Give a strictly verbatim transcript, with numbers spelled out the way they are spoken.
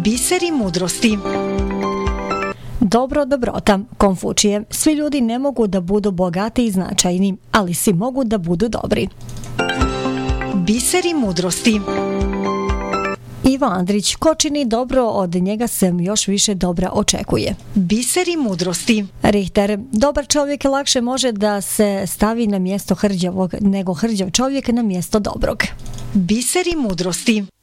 Biseri mudrosti. Dobro, dobrota. Konfučije. Svi ljudi ne mogu da budu bogati i značajni, ali svi mogu da budu dobri. Biseri mudrosti. Ivo Andrić. Ko čini dobro, od njega se još više dobra očekuje. Biseri mudrosti. Richter. Dobar čovjek lakše može da se stavi na mjesto hrđavog nego hrđav čovjek na mjesto dobrog. Biseri mudrosti.